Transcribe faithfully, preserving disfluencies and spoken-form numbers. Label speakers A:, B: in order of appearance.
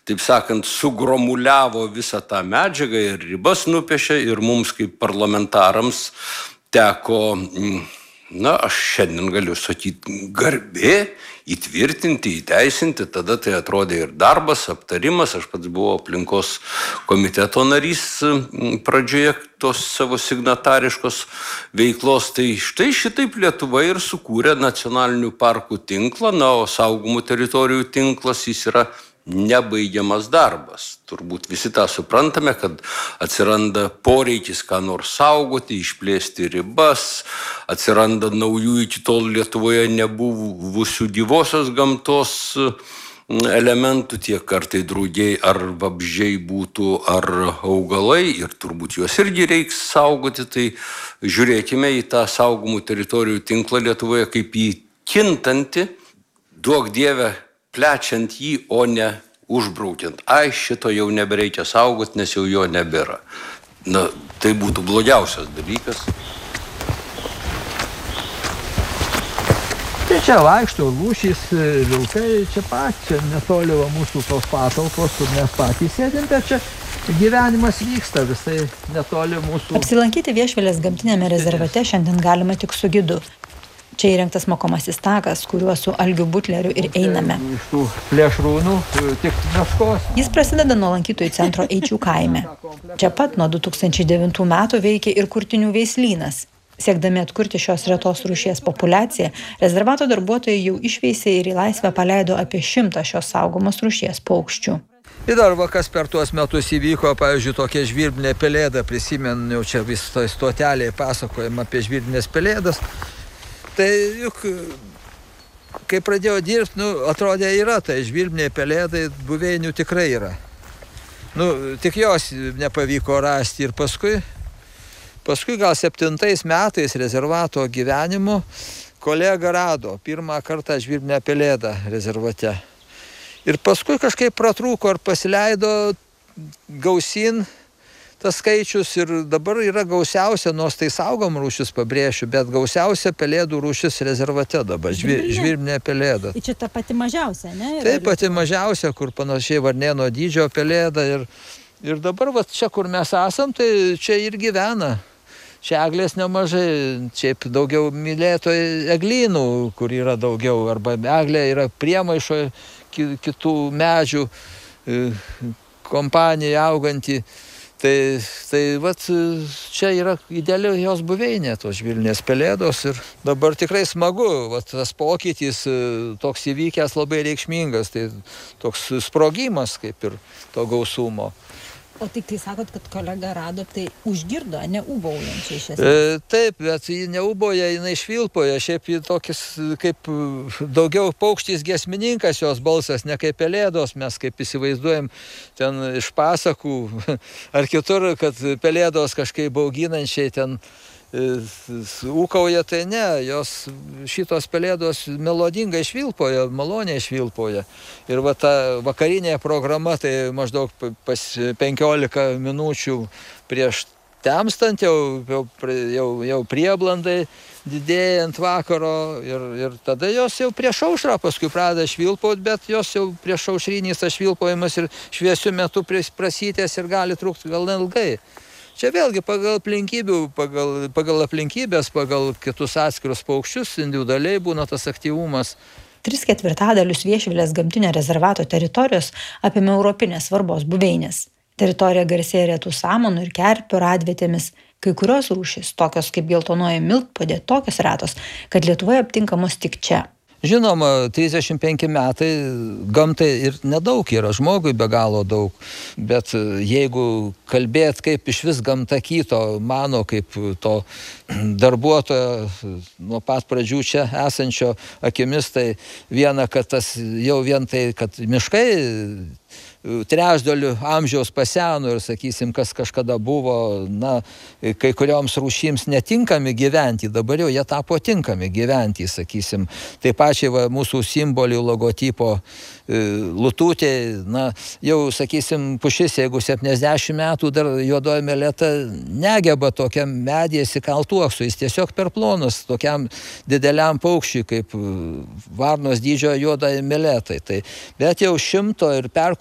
A: taip sakant, sugromuliavo visą tą medžiagą ir ribas nupiešė ir mums kaip parlamentarams teko, na, aš šiandien galiu sakyti, garbė įtvirtinti, įteisinti, tada tai atrodė ir darbas, aptarimas, aš pats buvau aplinkos komiteto narys pradžioje tos savo signatariškos veiklos, tai štai šitaip Lietuva ir sukūrė nacionalinių parkų tinklą, na, o saugomų teritorijų tinklas jis yra nebaigiamas darbas. Turbūt visi tą suprantame, kad atsiranda poreikis ką nors saugoti, išplėsti ribas, atsiranda naujų iki tol Lietuvoje nebuvusių gyvosios gamtos elementų, tiek ar tai drugiai, ar vabzdžiai būtų, ar augalai, ir turbūt juos irgi reiks saugoti, tai žiūrėkime į tą saugomų teritorijų tinklą Lietuvoje kaip į kintantį, duok Dieve, plečiant jį, o ne užbraukiant. Ai, šito jau nebereikia saugoti, nes jau jo nebėra. Na, tai būtų blogiausias dalykas.
B: Tai čia vaikšto lūšys, vilkai, čia pat, čia netoli mūsų tos patalpos, kur mes patys sėdim, bet čia gyvenimas vyksta visai netoli mūsų.
C: Apsilankyti Viešvilės gamtinėme rezervate šiandien galima tik su gidu. Čia įrengtas mokomasis takas, kuriuo su Algiu Butleriu ir einame.
B: Iš tų plėšrūnų tik meškos.
C: Jis prasideda nuo lankytojų centro Eičių kaime. Čia pat nuo du tūkstančiai devintų metų veikia ir kurtinių veislynas. Siekdami atkurti šios retos rūšies populiaciją, rezervato darbuotojai jau išveisė ir į laisvę paleido apie šimtą šios saugomos rūšies paukščių.
B: Ir dar va, kas per tuos metus įvyko, pavyzdžiui, tokia žvirblinė pelėda, prisimenu, čia vis toj stotelėje pasakojama apie žvirblinės pelėdas. Tai juk, kai pradėjau dirbti, nu, atrodė yra, tai žvirblinė pelėdai buveinių tikrai yra. Nu, tik jos nepavyko rasti ir paskui, paskui gal septintais metais rezervato gyvenimo kolega rado pirmą kartą žvirblinę pelėdą rezervate. Ir paskui kažkaip pratrūko ir pasileido gausin tas skaičius ir dabar yra gausiausia, nors tai saugom rūšis pabrėšiu, bet gausiausia pelėdų rūšis rezervate dabar, žvirblinė pelėda.
C: Tai čia ta pati mažiausia, ne?
B: Tai pati mažiausia, kur panašiai varnėno dydžio pelėda ir, ir dabar va, čia, kur mes esam, tai čia ir gyvena. Čia eglės nemažai, čia daugiau mylėtojų eglynų, kur yra daugiau, arba eglė yra priemaišo kitų medžių kompanija auganti. Tai, tai vat, čia yra ideali jos buveinė, tos žvirblinės pelėdos ir dabar tikrai smagu, vat, tas pokytis toks įvykęs labai reikšmingas, tai toks sprogimas kaip ir to gausumo.
C: O tik tai sakot, kad kolega rado, tai užgirdo, ne ūbaujančiai iš esmės.
B: E, taip, bet ji neūboja, jinai švilpoja, šiaip ji tokis kaip daugiau paukštis giesmininkas jos balsas, ne kaip pelėdos, mes kaip įsivaizduojam ten iš pasakų ar kitur, kad pelėdos kažkaip bauginančiai ten ūkauja, tai ne, jos šitos pelėdos melodingai švilpoja, maloniai švilpoja. Ir va ta vakarinė programa, tai maždaug pas penkiolika minučių prieš temstant, jau, jau, jau, jau prieblandai didėjant vakaro ir, ir tada jos jau prieš aušrą paskui pradeda švilpauti, bet jos jau prieš aušrinys tas švilpojimas ir šviesiu metu prasytės ir gali trukti gal ilgai. Čia vėlgi pagal aplinkybių, pagal, pagal aplinkybės, pagal kitus atskirus paukščius individualiai būna tas aktyvumas.
C: Tris ketvirtadalius Viešvilės gamtinio rezervato teritorijos apėmė europinės svarbos buveinės. Teritorija garsėja retų samanų ir kerpių radvietėmis. Kai kurios rūšys, tokios kaip geltonoji miltpodė, tokios retos, kad Lietuvoje aptinkamos tik čia.
B: Žinoma, trisdešimt penki metai gamtai ir nedaug yra, žmogui be galo daug, bet jeigu kalbėt, kaip iš vis gamta kito, mano kaip to darbuotojo nuo pat pradžių čia esančio akimis, tai viena, kad tas jau vien tai, kad miškai trečdalių amžiaus paseno ir, sakysim, kas kažkada buvo, na, kai kurioms rūšims netinkami gyventi, dabar jau jie tapo tinkami gyventi, sakysim. Taip pačiai va, mūsų simbolių logotipo lututė, na, jau, sakysim, pušis, jeigu septyniasdešimt metų dar juodoji meleta negeba tokiam medyje įsikalt uoksų, jis tiesiog per plonas tokiam dideliam paukščiui, kaip varnos dydžio juodai meletai. Tai, bet jau šimto ir per